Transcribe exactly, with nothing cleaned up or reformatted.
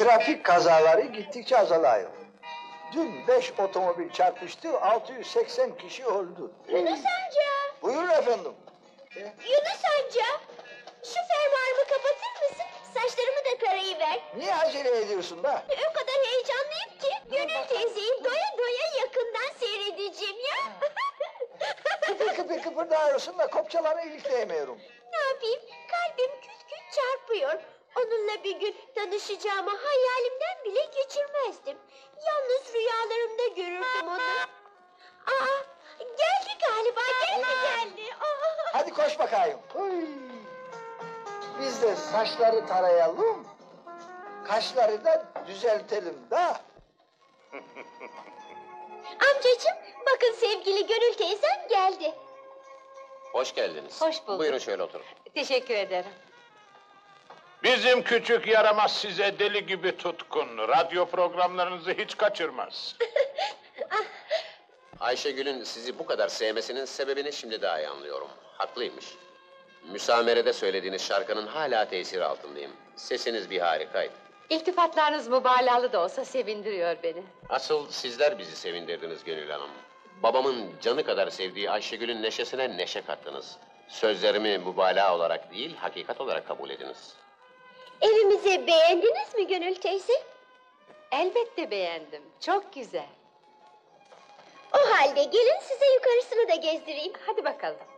trafik kazaları gittikçe azalıyor. Dün beş otomobil çarpıştı, altı yüz seksen kişi öldü. Yunus amca! Buyurun efendim. Yunus amca! Şu fermuarımı kapatır mısın? Saçlarımı da tarayıver. Niye acele ediyorsun da? O kadar heyecanlıyım ki Gönül teyzeyi doya doya yakından seyredeceğim ya. Kıpır kıpır kıpırdıyorsun da kopçalarını ilikleyemiyorum. Ne yapayım? Kalbim küt küt çarpıyor. Onunla bir gün tanışacağımı hayalimden bile geçirmezdim. Yalnız rüyalarımda görürdüm onu. Aa, geldi galiba, geldi geldi. Aa. Hadi koş bakayım. Huy. Biz de saçları tarayalım, kaşları da düzeltelim da. Amcacığım, bakın sevgili Gönül teyzem geldi. Hoş geldiniz. Hoş bulduk. Buyurun şöyle oturun. Teşekkür ederim. Bizim küçük yaramaz size deli gibi tutkun. Radyo programlarınızı hiç kaçırmaz. Ayşegül'ün sizi bu kadar sevmesinin sebebini şimdi daha iyi anlıyorum. Haklıymış. Müsamerede söylediğiniz şarkının hala tesiri altındayım. Sesiniz bir harikaydı. İltifatlarınız mübalağalı da olsa sevindiriyor beni. Asıl sizler bizi sevindirdiniz Gönül Hanım. Babamın canı kadar sevdiği Ayşegül'ün neşesine neşe kattınız. Sözlerimi mübalağa olarak değil, hakikat olarak kabul ediniz. Evimizi beğendiniz mi Gönül teyze? Elbette beğendim. Çok güzel. O halde gelin size yukarısını da gezdireyim. Hadi bakalım.